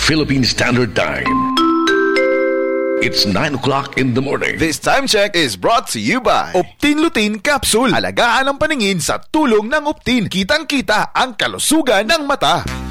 Philippine Standard Time. It's 9 o'clock in the morning. This time check is brought to you by Optin Lutein Capsule. Alagaan ang paningin sa tulong ng Optin. Kitang-kita ang kalusugan ng mata.